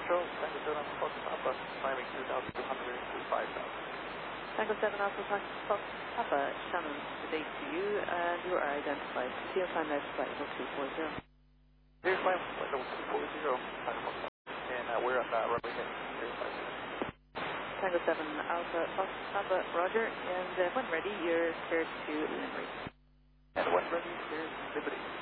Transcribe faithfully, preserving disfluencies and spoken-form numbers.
Central, Tango seven Alpha Fox Papa, climbing two thousand two hundred to five thousand. Tango seven Alpha Fox Fox Papa, Shannon, good day to you, and you are identified. C F I Med flight level two four zero. Here's my flight level two four zero, Tango Fox Papa, and uh, we're on uh, runway ten, zero five zero. Tango seven Alpha Fox Papa, roger, and uh, when ready, you're cleared to Limerick. And when ready, here's Liberty.